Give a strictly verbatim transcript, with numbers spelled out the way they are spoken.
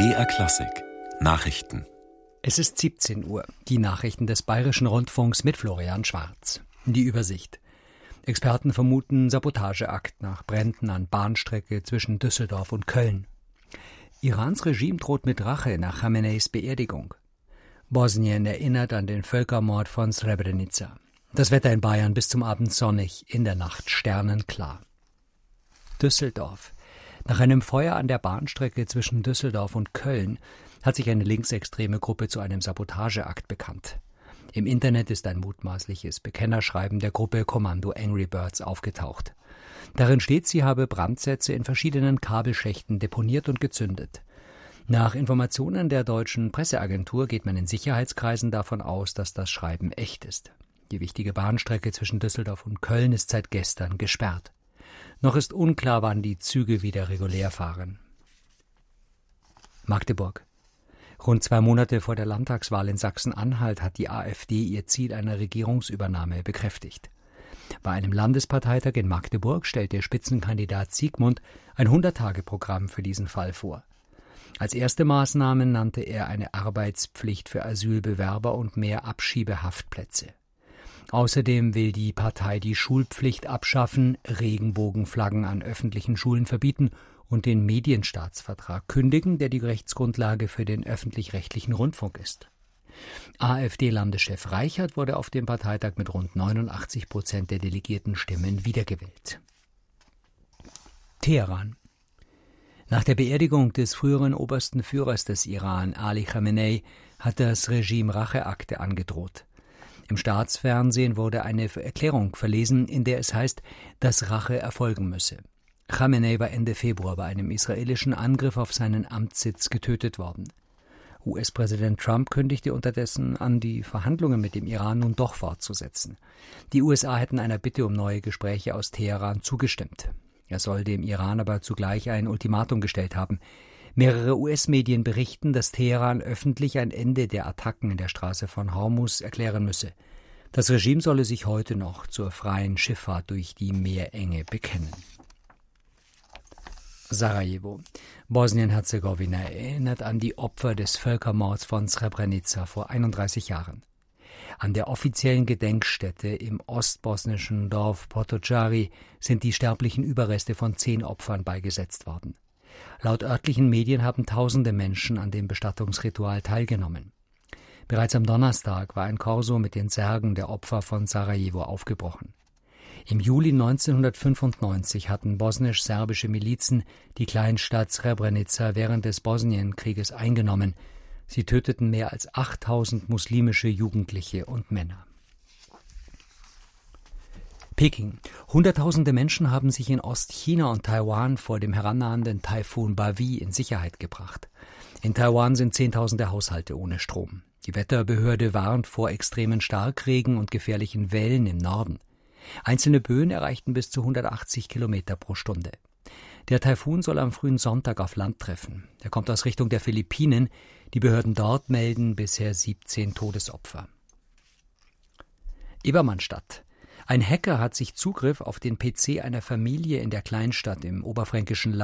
B R Klassik Nachrichten. Es ist siebzehn Uhr. Die Nachrichten des Bayerischen Rundfunks mit Florian Schwarz. Die Übersicht. Experten vermuten Sabotageakt nach Bränden an Bahnstrecke zwischen Düsseldorf und Köln. Irans Regime droht mit Rache nach Khameneis Beerdigung. Bosnien erinnert an den Völkermord von Srebrenica. Das Wetter in Bayern bis zum Abend sonnig, in der Nacht sternenklar. Düsseldorf. Nach einem Feuer an der Bahnstrecke zwischen Düsseldorf und Köln hat sich eine linksextreme Gruppe zu einem Sabotageakt bekannt. Im Internet ist ein mutmaßliches Bekennerschreiben der Gruppe Kommando Angry Birds aufgetaucht. Darin steht, sie habe Brandsätze in verschiedenen Kabelschächten deponiert und gezündet. Nach Informationen der deutschen Presseagentur geht man in Sicherheitskreisen davon aus, dass das Schreiben echt ist. Die wichtige Bahnstrecke zwischen Düsseldorf und Köln ist seit gestern gesperrt. Noch ist unklar, wann die Züge wieder regulär fahren. Magdeburg. Rund zwei Monate vor der Landtagswahl in Sachsen-Anhalt hat die AfD ihr Ziel einer Regierungsübernahme bekräftigt. Bei einem Landesparteitag in Magdeburg stellte Spitzenkandidat Siegmund ein hundert-Tage-Programm für diesen Fall vor. Als erste Maßnahme nannte er eine Arbeitspflicht für Asylbewerber und mehr Abschiebehaftplätze. Außerdem will die Partei die Schulpflicht abschaffen, Regenbogenflaggen an öffentlichen Schulen verbieten und den Medienstaatsvertrag kündigen, der die Rechtsgrundlage für den öffentlich-rechtlichen Rundfunk ist. AfD-Landeschef Reichert wurde auf dem Parteitag mit rund neunundachtzig Prozent der delegierten Stimmen wiedergewählt. Teheran. Nach der Beerdigung des früheren obersten Führers des Iran, Ali Khamenei, hat das Regime Racheakte angedroht. Im Staatsfernsehen wurde eine Erklärung verlesen, in der es heißt, dass Rache erfolgen müsse. Khamenei war Ende Februar bei einem israelischen Angriff auf seinen Amtssitz getötet worden. U S-Präsident Trump kündigte unterdessen an, die Verhandlungen mit dem Iran nun doch fortzusetzen. Die U S A hätten einer Bitte um neue Gespräche aus Teheran zugestimmt. Er soll dem Iran aber zugleich ein Ultimatum gestellt haben. Mehrere U S-Medien berichten, dass Teheran öffentlich ein Ende der Attacken in der Straße von Hormuz erklären müsse. Das Regime solle sich heute noch zur freien Schifffahrt durch die Meerenge bekennen. Sarajevo. Bosnien-Herzegowina erinnert an die Opfer des Völkermords von Srebrenica vor einunddreißig Jahren. An der offiziellen Gedenkstätte im ostbosnischen Dorf Potocari sind die sterblichen Überreste von zehn Opfern beigesetzt worden. Laut örtlichen Medien haben tausende Menschen an dem Bestattungsritual teilgenommen. Bereits am Donnerstag war ein Korso mit den Särgen der Opfer von Sarajevo aufgebrochen. Im Juli neunzehnhundertfünfundneunzig hatten bosnisch-serbische Milizen die Kleinstadt Srebrenica während des Bosnienkrieges eingenommen. Sie töteten mehr als achttausend muslimische Jugendliche und Männer. Peking. Hunderttausende Menschen haben sich in Ostchina und Taiwan vor dem herannahenden Taifun Bavi in Sicherheit gebracht. In Taiwan sind Zehntausende Haushalte ohne Strom. Die Wetterbehörde warnt vor extremen Starkregen und gefährlichen Wellen im Norden. Einzelne Böen erreichten bis zu hundertachtzig Kilometer pro Stunde. Der Taifun soll am frühen Sonntag auf Land treffen. Er kommt aus Richtung der Philippinen. Die Behörden dort melden bisher siebzehn Todesopfer. Ebermannstadt. Ein Hacker hat sich Zugriff auf den P C einer Familie in der Kleinstadt im oberfränkischen